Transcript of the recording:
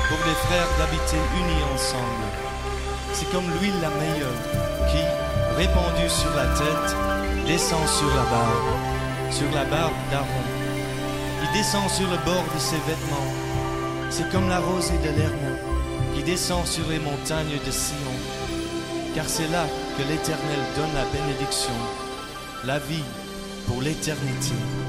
pour les frères d'habiter unis ensemble. C'est comme l'huile la meilleure qui, répandue sur la tête, descend sur la barbe d'Aaron. Il descend sur le bord de ses vêtements. C'est comme la rosée de l'Hermon qui descend sur les montagnes de Sion. Car c'est là que l'Éternel donne la bénédiction, la vie pour l'éternité.